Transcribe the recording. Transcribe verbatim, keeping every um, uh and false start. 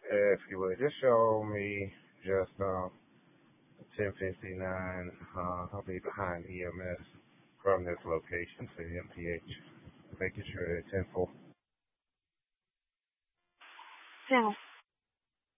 If you would just show me just um ten fifty-nine, uh, I'll be behind E M S from this location to M P H, making sure it's ten four. Now